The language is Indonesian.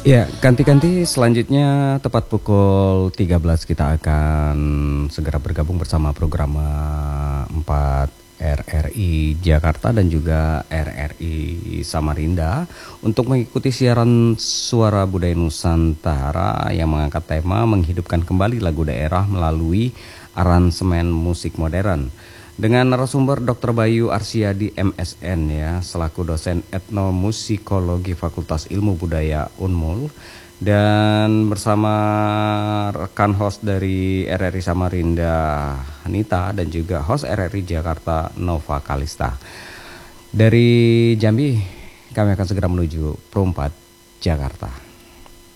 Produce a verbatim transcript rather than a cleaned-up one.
Ya, ganti-ganti selanjutnya tepat pukul tiga belas kita akan segera bergabung bersama program eh, empat R R I Jakarta dan juga R R I Samarinda untuk mengikuti siaran Suara Budaya Nusantara yang mengangkat tema menghidupkan kembali lagu daerah melalui aransemen musik modern. Dengan narasumber dokter Bayu Arsyadi M S-N ya, selaku dosen etnomusikologi Fakultas Ilmu Budaya Unmul, dan bersama rekan host dari R R I Samarinda Anita dan juga host R R I Jakarta Nova Kalista. Dari Jambi kami akan segera menuju Pro empat Jakarta.